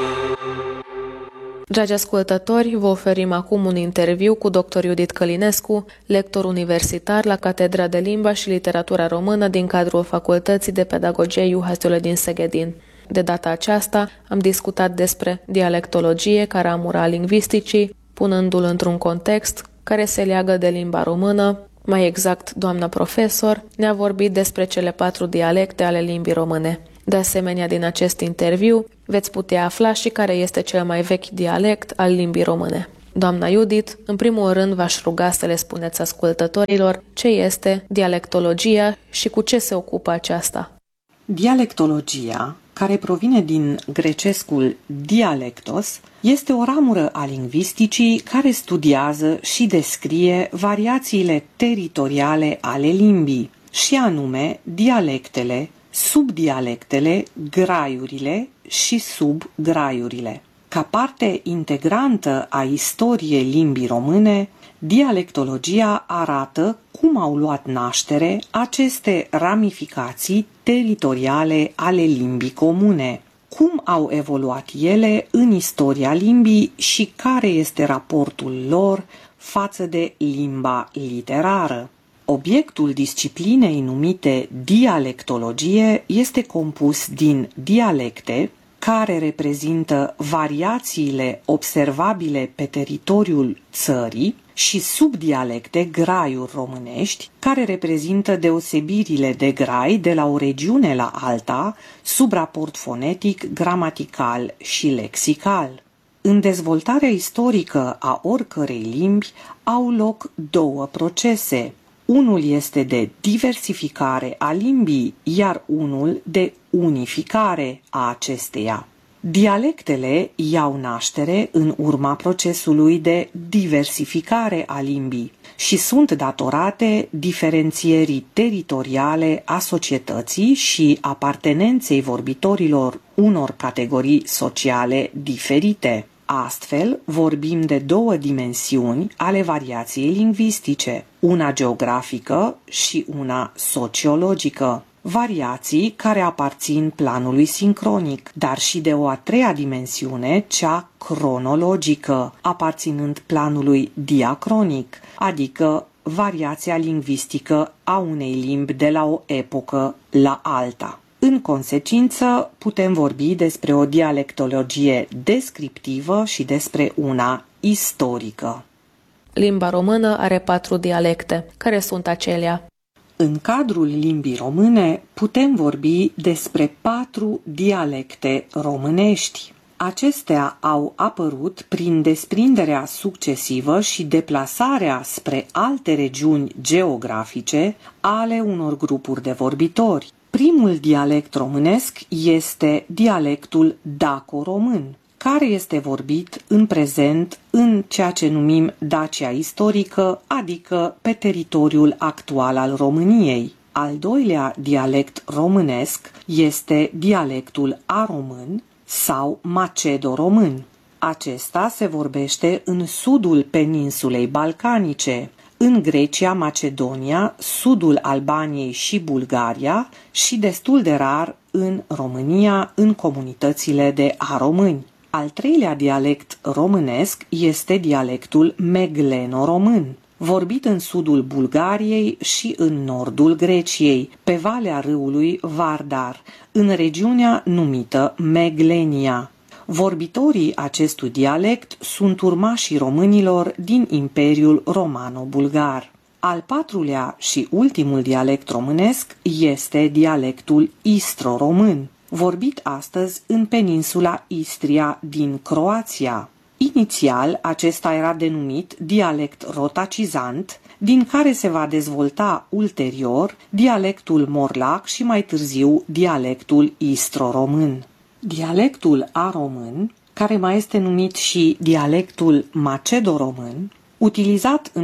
Dragi ascultători, vă oferim acum un interviu cu dr. Judith Călinescu, lector universitar la Catedra de Limba și Literatura Română din cadrul Facultății de Pedagogie Juhăstule din Seghedin. De data aceasta am discutat despre dialectologie ca ramură a lingvisticii, punându-l într-un context care se leagă de limba română. Mai exact, doamna profesor ne-a vorbit despre cele 4 dialecte ale limbii române. De asemenea, din acest interviu veți putea afla și care este cel mai vechi dialect al limbii române. Doamna Judith, în primul rând v-aș ruga să le spuneți ascultătorilor ce este dialectologia și cu ce se ocupă aceasta. Dialectologia, care provine din grecescul dialectos, este o ramură a lingvisticii care studiază și descrie variațiile teritoriale ale limbii, și anume dialectele, subdialectele, graiurile și subgraiurile. Ca parte integrantă a istoriei limbii române, dialectologia arată cum au luat naștere aceste ramificații teritoriale ale limbii comune, cum au evoluat ele în istoria limbii și care este raportul lor față de limba literară. Obiectul disciplinei numite dialectologie este compus din dialecte, care reprezintă variațiile observabile pe teritoriul țării, și subdialecte, graiuri românești, care reprezintă deosebirile de grai de la o regiune la alta, sub raport fonetic, gramatical și lexical. În dezvoltarea istorică a oricărei limbi au loc 2 procese. Unul este de diversificare a limbii, iar unul de unificare a acesteia. Dialectele iau naștere în urma procesului de diversificare a limbii și sunt datorate diferențierii teritoriale a societății și apartenenței vorbitorilor unor categorii sociale diferite. Astfel, vorbim de 2 dimensiuni ale variației lingvistice, una geografică și una sociologică. Variații care aparțin planului sincronic, dar și de o a 3-a dimensiune, cea cronologică, aparținând planului diacronic, adică variația lingvistică a unei limbi de la o epocă la alta. În consecință, putem vorbi despre o dialectologie descriptivă și despre una istorică. Limba română are 4 dialecte. Care sunt acelea? În cadrul limbii române putem vorbi despre 4 dialecte românești. Acestea au apărut prin desprinderea succesivă și deplasarea spre alte regiuni geografice ale unor grupuri de vorbitori. Primul dialect românesc este dialectul daco-român, care este vorbit în prezent în ceea ce numim Dacia istorică, adică pe teritoriul actual al României. Al 2-lea dialect românesc este dialectul aromân sau macedo-român. Acesta se vorbește în sudul peninsulei balcanice, în Grecia, Macedonia, sudul Albaniei și Bulgaria și destul de rar în România, în comunitățile de aromâni. Al 3-lea dialect românesc este dialectul megleno-român, vorbit în sudul Bulgariei și în nordul Greciei, pe valea râului Vardar, în regiunea numită Meglenia. Vorbitorii acestui dialect sunt urmașii românilor din Imperiul Romano-Bulgar. Al 4-lea și ultimul dialect românesc este dialectul istro-român, vorbit astăzi în peninsula Istria din Croația. Inițial, acesta era denumit dialect rotacizant, din care se va dezvolta ulterior dialectul morlac și mai târziu dialectul istro-român. Dialectul aromân, care mai este numit și dialectul macedo-român, utilizat în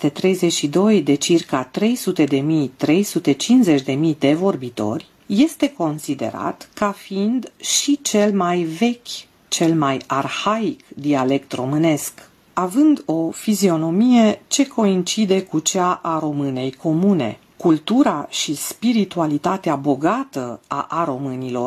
1932 de circa 300.000-350.000 de vorbitori, este considerat ca fiind și cel mai vechi, cel mai arhaic dialect românesc, având o fizionomie ce coincide cu cea a românei comune. Cultura și spiritualitatea bogată a aromânilor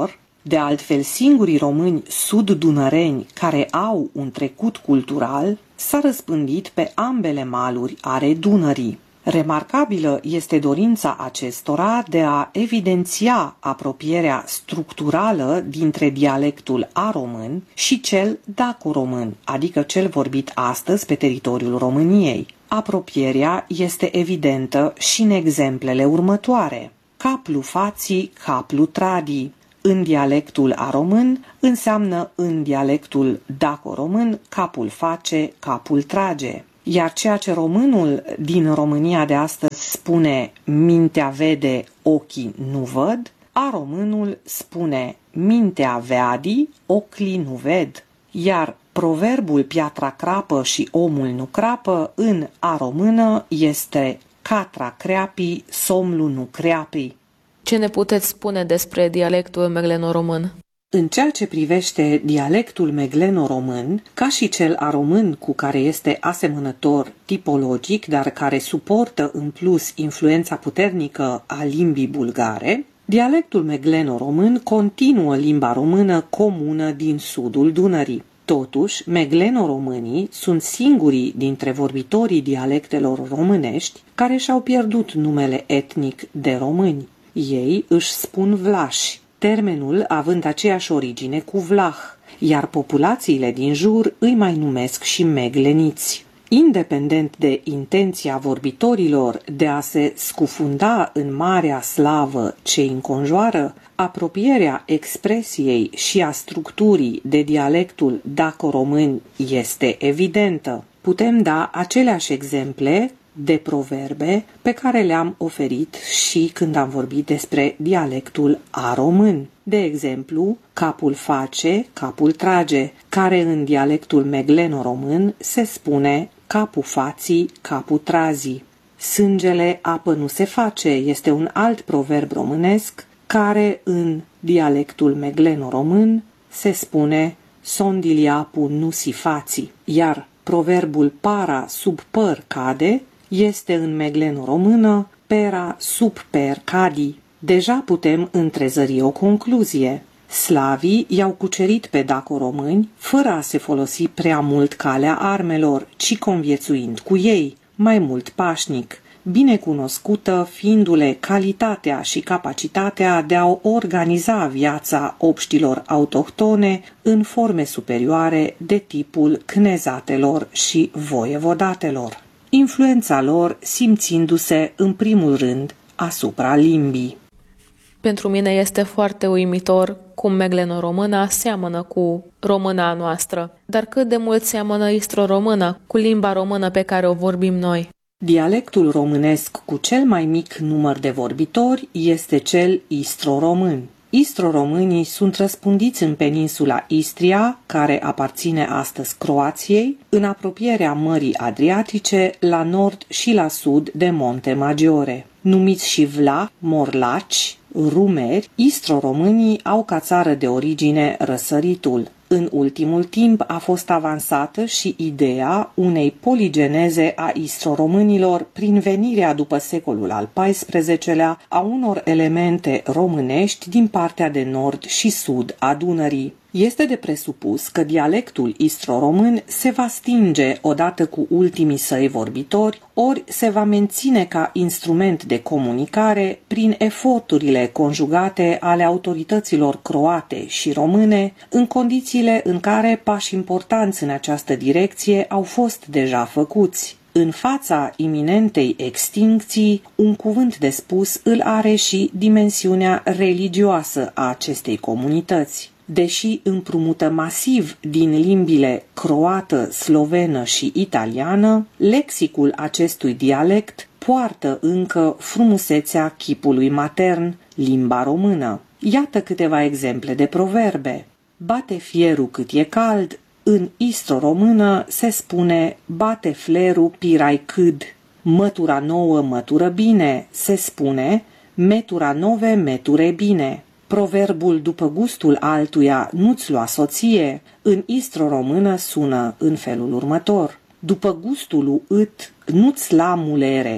De altfel, singurii români sud-dunăreni care au un trecut cultural s-a răspândit pe ambele maluri ale Dunării. Remarcabilă este dorința acestora de a evidenția apropierea structurală dintre dialectul aromân și cel daco-român, adică cel vorbit astăzi pe teritoriul României. Apropierea este evidentă și în exemplele următoare. Caplu fații, caplu tradii. În dialectul aromân înseamnă în dialectul daco-român capul face, capul trage. Iar ceea ce românul din România de astăzi spune mintea vede, ochii nu văd, aromânul spune mintea veadi, ochii nu ved. Iar proverbul piatra crapă și omul nu crapă în aromână este catra creapi, somlu nu creapi. Ce ne puteți spune despre dialectul megleno-român? În ceea ce privește dialectul megleno-român, ca și cel aromân cu care este asemănător tipologic, dar care suportă în plus influența puternică a limbii bulgare, dialectul megleno-român continuă limba română comună din sudul Dunării. Totuși, megleno-românii sunt singurii dintre vorbitorii dialectelor românești care și-au pierdut numele etnic de români. Ei își spun vlași, termenul având aceeași origine cu vlah, iar populațiile din jur îi mai numesc și megleniți. Independent de intenția vorbitorilor de a se scufunda în marea slavă ce îi înconjoară, apropierea expresiei și a structurii de dialectul daco-român este evidentă. Putem da aceleași exemple de proverbe pe care le-am oferit și când am vorbit despre dialectul aromân. De exemplu, capul face, capul trage, care în dialectul megleno-român se spune capul fații, capul trazii. Sângele apă nu se face este un alt proverb românesc care în dialectul megleno-român se spune sondiliapu nu si fații, iar proverbul para sub păr cade este în megleno-română pera sub per cadi. Deja putem întrezări o concluzie. Slavii i-au cucerit pe daco-români fără a se folosi prea mult calea armelor, ci conviețuind cu ei, mai mult pașnic, binecunoscută fiindu-le calitatea și capacitatea de a organiza viața obștilor autohtone în forme superioare de tipul cnezatelor și voievodatelor, influența lor simțindu-se în primul rând asupra limbii. Pentru mine este foarte uimitor cum megleno-româna seamănă cu româna noastră, dar cât de mult seamănă istro-româna cu limba română pe care o vorbim noi. Dialectul românesc cu cel mai mic număr de vorbitori este cel istro-român. Istro-românii sunt răspândiți în peninsula Istria, care aparține astăzi Croației, în apropierea Mării Adriatice, la nord și la sud de Monte Maggiore. Numiți și vlah, morlaci, rumeri, istro-românii au ca țară de origine răsăritul. În ultimul timp a fost avansată și ideea unei poligeneze a istro-românilor prin venirea după secolul al XIV-lea a unor elemente românești din partea de nord și sud a Dunării. Este de presupus că dialectul istro-român se va stinge odată cu ultimii săi vorbitori, ori se va menține ca instrument de comunicare prin eforturile conjugate ale autorităților croate și române, în condițiile în care pași importanți în această direcție au fost deja făcuți. În fața iminentei extincții, un cuvânt de spus îl are și dimensiunea religioasă a acestei comunități. Deși împrumută masiv din limbile croată, slovenă și italiană, lexicul acestui dialect poartă încă frumusețea chipului matern, limba română. Iată câteva exemple de proverbe. Bate fierul cât e cald, în istro-română se spune bate flerul pirai câd. Mătura nouă mătură bine, se spune metura nove meture bine. Proverbul după gustul altuia nu-ți lua soție, în istro-română sună în felul următor. După gustul ît nu-ți la mulere.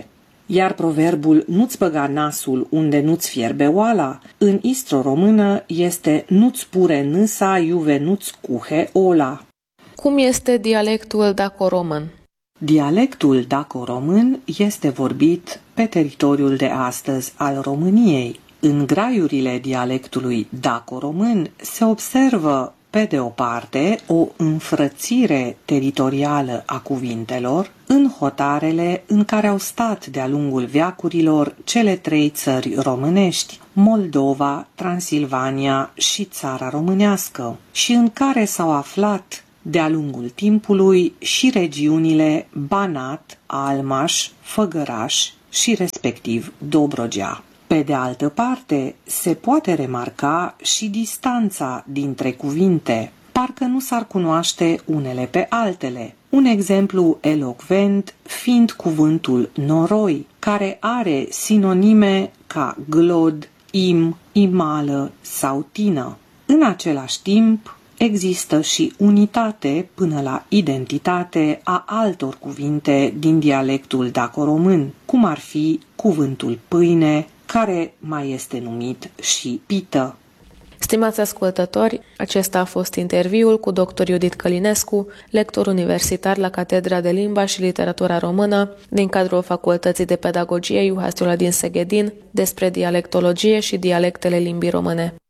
Iar proverbul nu-ți băga nasul unde nu-ți fierbe oala, în istro-română este nu-ți pure nâsa iuve nu-ți cuhe ola. Cum este dialectul daco-român? Dialectul daco-român este vorbit pe teritoriul de astăzi al României. În graiurile dialectului daco-român se observă, pe de o parte, o înfrățire teritorială a cuvintelor în hotarele în care au stat de-a lungul veacurilor cele trei țări românești, Moldova, Transilvania și Țara Românească, și în care s-au aflat de-a lungul timpului și regiunile Banat, Almaș, Făgăraș și respectiv Dobrogea. Pe de altă parte, se poate remarca și distanța dintre cuvinte, parcă nu s-ar cunoaște unele pe altele. Un exemplu elocvent fiind cuvântul noroi, care are sinonime ca glod, im, imală sau tină. În același timp, există și unitate până la identitate a altor cuvinte din dialectul daco-român, cum ar fi cuvântul pâine, care mai este numit și pită. Stimați ascultători, acesta a fost interviul cu dr. Iudit Călinescu, lector universitar la Catedra de Limba și Literatura Română din cadrul Facultății de Pedagogie Juhas Tuladin Seghedin despre dialectologie și dialectele limbii române.